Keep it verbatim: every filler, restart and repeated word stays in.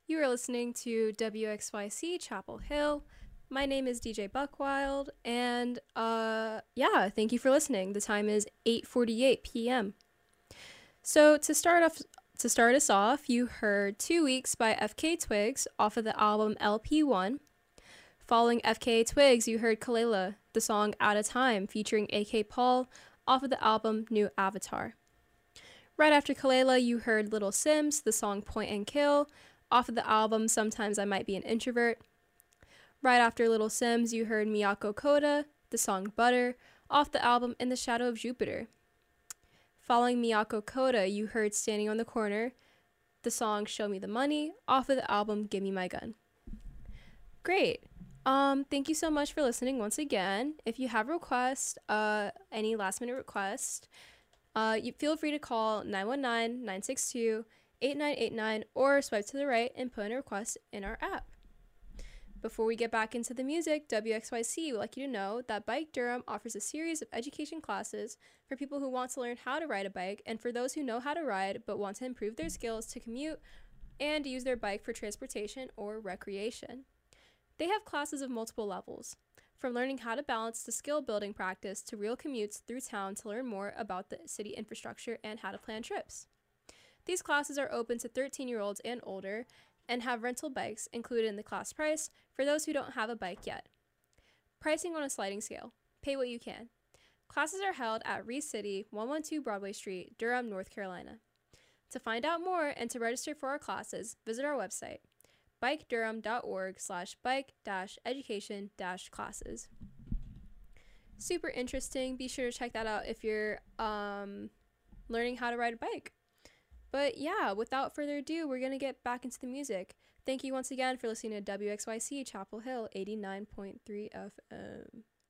You are listening to W X Y C Chapel Hill. My name is D J Buckwild, and uh, yeah, thank you for listening. The time is eight forty-eight p m. So to start off, to start us off, you heard Two Weeks by F K Twigs off of the album L P one. Following F K Twigs, you heard Kalela, the song Out of Time, featuring A K Paul off of the album New Avatar. Right after Kalela, you heard Little Sims, the song Point and Kill, off of the album Sometimes I Might Be an Introvert. Right after Little Sims, you heard Miyako Koda, the song Butter, off the album In the Shadow of Jupiter. Following Miyako Koda, you heard Standing on the Corner, the song Show Me the Money, off of the album Give Me My Gun. Great. Um, thank you so much for listening once again. If you have a request, uh, any last minute request, uh, you feel free to call nine one nine, nine six two, eight nine eight nine or swipe to the right and put in a request in our app. Before we get back into the music, W X Y C would like you to know that Bike Durham offers a series of education classes for people who want to learn how to ride a bike and for those who know how to ride but want to improve their skills to commute and use their bike for transportation or recreation. They have classes of multiple levels, from learning how to balance to skill building practice to real commutes through town to learn more about the city infrastructure and how to plan trips. These classes are open to thirteen-year-olds and older and have rental bikes included in the class price for those who don't have a bike yet. Pricing on a sliding scale. Pay what you can. Classes are held at Reese City, one twelve Broadway Street, Durham, North Carolina. To find out more and to register for our classes, visit our website, bike durham dot org slash bike dash education dash classes. Super interesting. Be sure to check that out if you're um, learning how to ride a bike. But yeah, without further ado, we're going to get back into the music. Thank you once again for listening to W X Y C Chapel Hill eighty-nine point three F M.